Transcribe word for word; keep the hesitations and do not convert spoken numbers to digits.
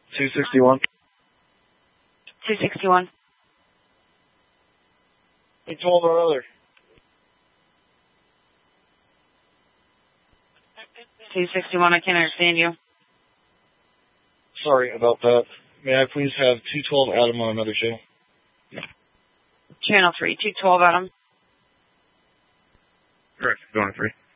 two sixty-one. two sixty-one. He told our other. two sixty-one, I can't understand you. Sorry about that. May I please have two twelve Adam on another channel? Channel three, two twelve Adam. Correct, going to three.